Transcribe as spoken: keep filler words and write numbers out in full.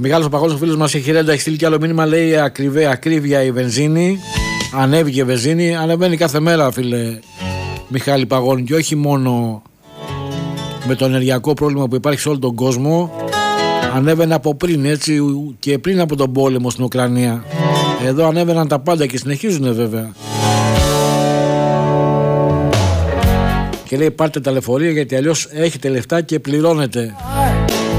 Μιχάλης ο Παγώνος, ο φίλος μας, έχει ρέντα, έχει στείλει κι άλλο μήνυμα. Λέει ακριβέ, ακρίβεια η βενζίνη. Ανέβηκε η βενζίνη. Ανεβαίνει κάθε μέρα, φίλε Μιχάλη Παγώνη. Και όχι μόνο με το ενεργειακό πρόβλημα που υπάρχει σε όλο τον κόσμο. Ανέβαινε από πριν, έτσι, και πριν από τον πόλεμο στην Ουκρανία. Εδώ ανέβαιναν τα πάντα και συνεχίζουν βέβαια. Και λέει πάρτε τα λεωφορεία γιατί αλλιώς έχετε λεφτά και πληρώνετε.